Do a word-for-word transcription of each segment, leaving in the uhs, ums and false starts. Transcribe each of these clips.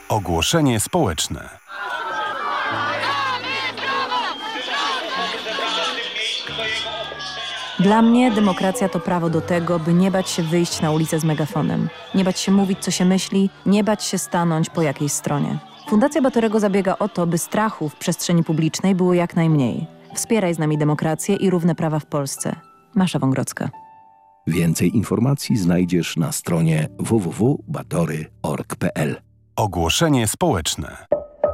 Ogłoszenie społeczne. Dla mnie demokracja to prawo do tego, by nie bać się wyjść na ulicę z megafonem. Nie bać się mówić, co się myśli, nie bać się stanąć po jakiejś stronie. Fundacja Batorego zabiega o to, by strachu w przestrzeni publicznej było jak najmniej. Wspieraj z nami demokrację i równe prawa w Polsce. Masza Wągrodzka. Więcej informacji znajdziesz na stronie w w w kropka batory kropka org kropka p l. Ogłoszenie społeczne.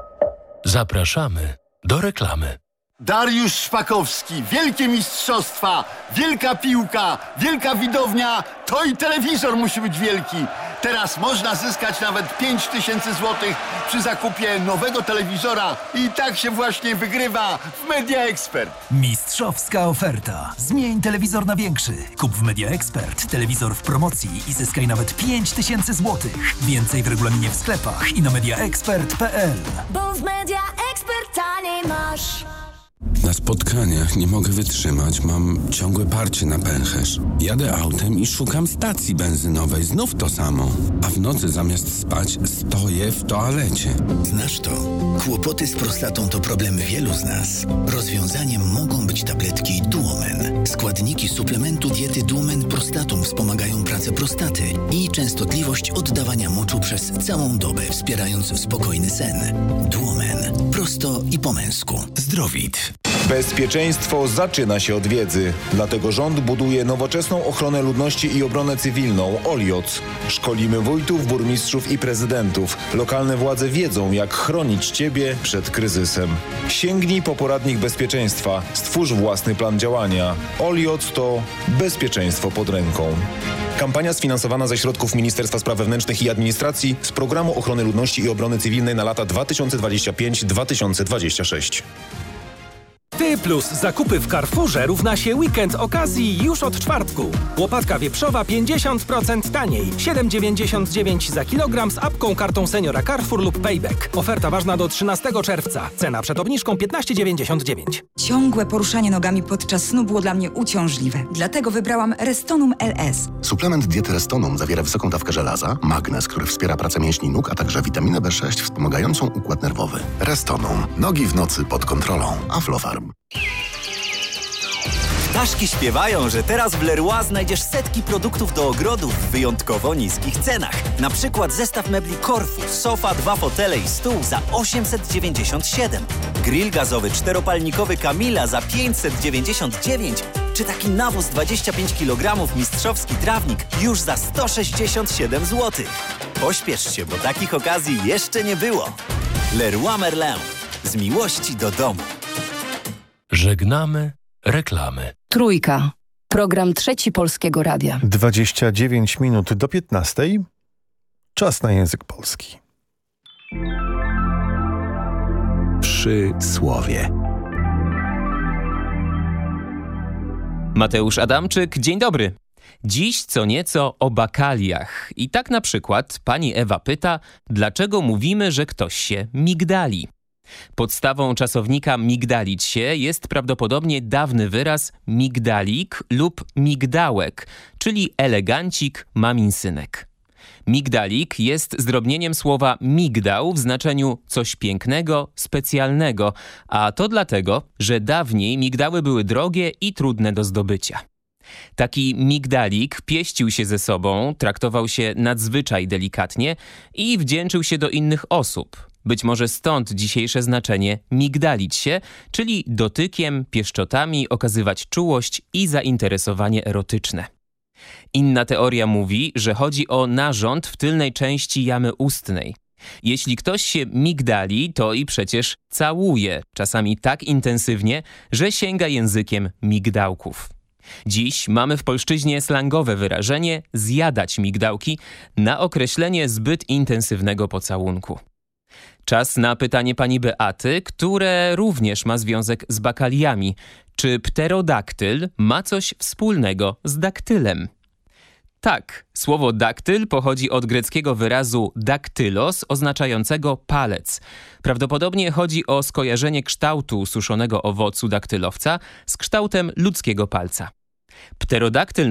Zapraszamy do reklamy. Dariusz Szpakowski, wielkie mistrzostwa, wielka piłka, wielka widownia, to i telewizor musi być wielki. Teraz można zyskać nawet pięć tysięcy złotych przy zakupie nowego telewizora i tak się właśnie wygrywa w Media Expert. Mistrzowska oferta. Zmień telewizor na większy. Kup w Media Expert telewizor w promocji i zyskaj nawet pięć tysięcy złotych. Więcej w regulaminie w sklepach i na media expert kropka p l. Bo w Media Expert taniej masz. Na spotkaniach nie mogę wytrzymać, mam ciągłe parcie na pęcherz. Jadę autem i szukam stacji benzynowej, znów to samo. A w nocy zamiast spać stoję w toalecie. Znasz to? Kłopoty z prostatą to problem wielu z nas. Rozwiązaniem mogą być tabletki Duomen. Składniki suplementu diety Duomen Prostatum wspomagają pracę prostaty i częstotliwość oddawania moczu przez całą dobę, wspierając spokojny sen. Duomen. Prosto i po męsku. Zdrowit. Bezpieczeństwo zaczyna się od wiedzy. Dlatego rząd buduje nowoczesną ochronę ludności i obronę cywilną O L I O C. Szkolimy wójtów, burmistrzów i prezydentów. Lokalne władze wiedzą, jak chronić Ciebie przed kryzysem. Sięgnij po poradnik bezpieczeństwa. Stwórz własny plan działania. O L I O C to bezpieczeństwo pod ręką. Kampania sfinansowana ze środków Ministerstwa Spraw Wewnętrznych i Administracji z Programu Ochrony Ludności i Obrony Cywilnej na lata dwa tysiące dwudziesty piąty do dwa tysiące dwudziestego szóstego. Ty plus zakupy w Carrefourze równa się weekend okazji już od czwartku. Łopatka wieprzowa pięćdziesiąt procent taniej. siedem dziewięćdziesiąt dziewięć za kilogram z apką, kartą seniora Carrefour lub Payback. Oferta ważna do trzynastego czerwca. Cena przed obniżką piętnaście dziewięćdziesiąt dziewięć. Ciągłe poruszanie nogami podczas snu było dla mnie uciążliwe. Dlatego wybrałam Restonum L S. Suplement diety Restonum zawiera wysoką dawkę żelaza, magnez, który wspiera pracę mięśni nóg, a także witaminę B sześć wspomagającą układ nerwowy. Restonum. Nogi w nocy pod kontrolą. Aflofarm. Ptaszki śpiewają, że teraz w Leroy znajdziesz setki produktów do ogrodu w wyjątkowo niskich cenach. Na przykład zestaw mebli Corfu, sofa, dwa fotele i stół za osiemset dziewięćdziesiąt siedem. Grill gazowy czteropalnikowy Camilla za pięćset dziewięćdziesiąt dziewięć. Czy taki nawóz dwadzieścia pięć kilogramów mistrzowski trawnik już za sto sześćdziesiąt siedem złotych. Pośpiesz się, bo takich okazji jeszcze nie było. Leroy Merlin. Z miłości do domu. Żegnamy reklamy. Trójka. Program Trzeci Polskiego Radia. dwadzieścia dziewięć minut do piętnastej. Czas na język polski. Przysłowie. Mateusz Adamczyk, dzień dobry. Dziś co nieco o bakaliach. I tak na przykład pani Ewa pyta, dlaczego mówimy, że ktoś się migdali. Podstawą czasownika migdalić się jest prawdopodobnie dawny wyraz migdalik lub migdałek, czyli elegancik, mamin synek. Migdalik jest zdrobnieniem słowa migdał w znaczeniu coś pięknego, specjalnego, a to dlatego, że dawniej migdały były drogie i trudne do zdobycia. Taki migdalik pieścił się ze sobą, traktował się nadzwyczaj delikatnie i wdzięczył się do innych osób. Być może stąd dzisiejsze znaczenie migdalić się, czyli dotykiem, pieszczotami okazywać czułość i zainteresowanie erotyczne. Inna teoria mówi, że chodzi o narząd w tylnej części jamy ustnej. Jeśli ktoś się migdali, to i przecież całuje, czasami tak intensywnie, że sięga językiem migdałków. Dziś mamy w polszczyźnie slangowe wyrażenie zjadać migdałki na określenie zbyt intensywnego pocałunku. Czas na pytanie pani Beaty, które również ma związek z bakaliami. Czy pterodaktyl ma coś wspólnego z daktylem? Tak, słowo daktyl pochodzi od greckiego wyrazu daktylos, oznaczającego palec. Prawdopodobnie chodzi o skojarzenie kształtu suszonego owocu daktylowca z kształtem ludzkiego palca. Pterodaktyl